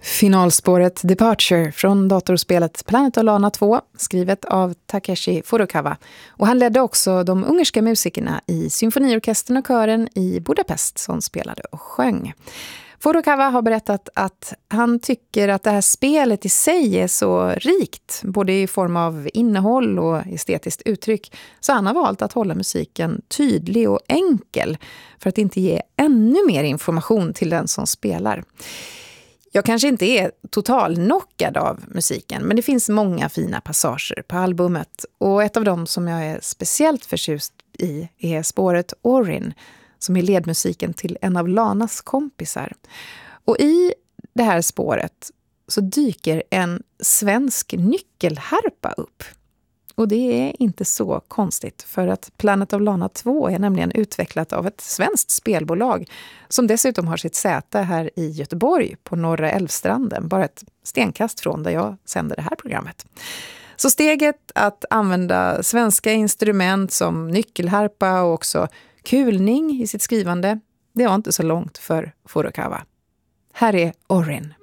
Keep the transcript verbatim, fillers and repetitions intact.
Finalspåret Departure från datorspelet Planet of Lana två, skrivet av Takeshi Furukawa. Och han ledde också de ungerska musikerna i symfoniorkestern och kören i Budapest som spelade och sjöng. Furukawa har berättat att han tycker att det här spelet i sig är så rikt, både i form av innehåll och estetiskt uttryck, så han har valt att hålla musiken tydlig och enkel för att inte ge ännu mer information till den som spelar. Jag kanske inte är totalknockad av musiken, men det finns många fina passager på albumet. Och ett av dem som jag är speciellt förtjust i är spåret Orin, som är ledmusiken till en av Lanas kompisar. Och i det här spåret så dyker en svensk nyckelharpa upp. Och det är inte så konstigt, för att Planet of Lana två är nämligen utvecklat av ett svenskt spelbolag som dessutom har sitt säte här i Göteborg på Norra Älvstranden, bara ett stenkast från där jag sänder det här programmet. Så steget att använda svenska instrument som nyckelharpa och också kulning i sitt skrivande, det var inte så långt för Furukawa. Här är Orin.